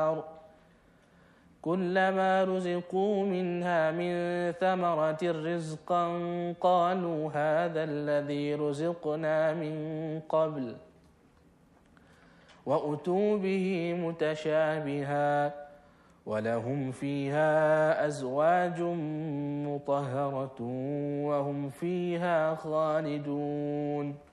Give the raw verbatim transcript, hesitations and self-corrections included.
كلما رزقوا منها من ثمرة رزقا قالوا هذا الذي رزقنا من قبل وأتوا به متشابها ولهم فيها أزواج مطهرة وهم فيها خالدون.